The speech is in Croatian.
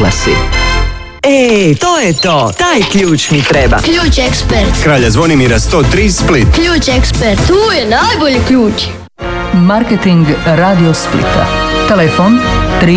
oglasi. To je to. Taj ključ mi treba. Ključ ekspert. Kralja Zvonimira 103 Split. Ključ ekspert. Tu je najbolji ključ. Marketing Radio Splita. Telefon